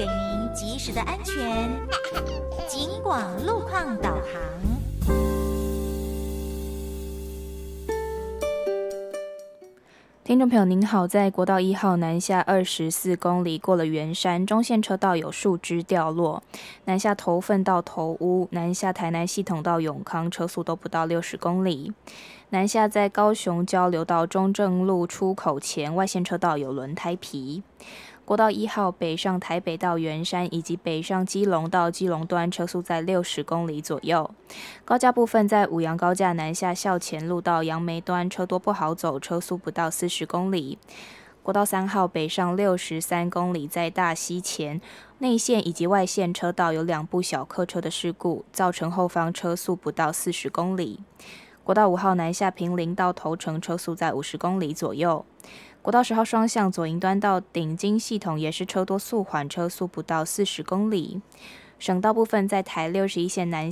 给您及时的安全警广路况导航。 听众朋友您好，在国道1号南下24公里过了圆山，中线车道有树枝掉落，南下头份到头屋，南下台南系统到永康车速都不到60公里。南下在高雄交流道中正路出口前，外线车道有轮胎皮。国道1号北上台北到圆山，以及北上基隆到基隆端车速在60公里左右。高架部分在五杨高架南下校前路到杨梅端车多不好走，车速不到40公里。国道3号北上63公里，在大溪前内线以及外线车道有2部小客车的事故，造成后方车速不到40公里。国道5号南下坪林到头城车速在50公里左右。国道10号双向左营端到顶金系统也是车多速缓，车速不到40公里。省道部分在台61线南